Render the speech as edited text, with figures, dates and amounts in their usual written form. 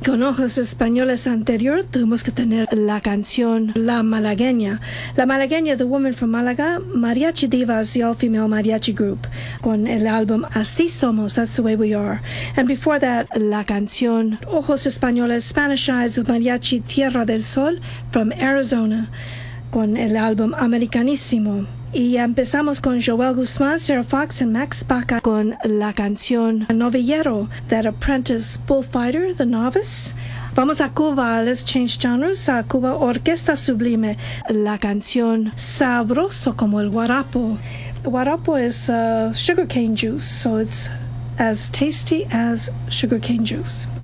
Con Ojos Españoles anterior tuvimos que tener la canción La Malagueña. La Malagueña, The Woman from Malaga, Mariachi Divas, the all-female mariachi group, con el álbum Así Somos, That's the Way We Are. And before that, la canción Ojos Españoles, Spanish Eyes with Mariachi Tierra del Sol from Arizona, con el álbum Americanísimo. Y empezamos con Joel Guzmán, Sarah Fox y Max Baca con la canción Novillero, That Apprentice Bullfighter, The Novice. Vamos a Cuba, let's change genres. A Cuba, Orquesta Sublime, la canción Sabroso como el guarapo. Guarapo is sugarcane juice, so it's as tasty as sugarcane juice.